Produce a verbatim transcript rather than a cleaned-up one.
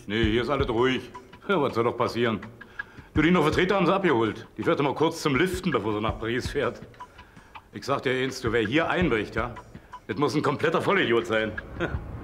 Nee, hier ist alles ruhig. Ja, was soll doch passieren? Du, die noch Vertreter haben sie abgeholt. Die fährt mal kurz zum Liften, bevor sie nach Paris fährt. Ich sag dir eins, du, wer hier einbricht, ja, das muss ein kompletter Vollidiot sein.